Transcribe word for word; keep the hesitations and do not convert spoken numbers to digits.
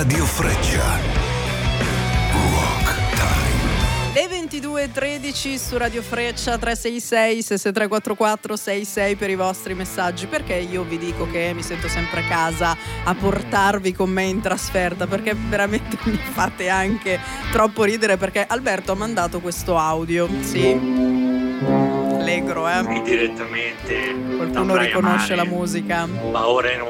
Radio Freccia. Rock Time. Le ventidue e tredici su Radio Freccia. Tre sei sei sei sei tre quattro quattro sei sei per i vostri messaggi, perché io vi dico che mi sento sempre a casa a portarvi con me in trasferta, perché veramente mi fate anche troppo ridere, perché Alberto ha mandato questo audio. Sì, allegro, eh. Direttamente qualcuno riconosce la musica. Ma ora in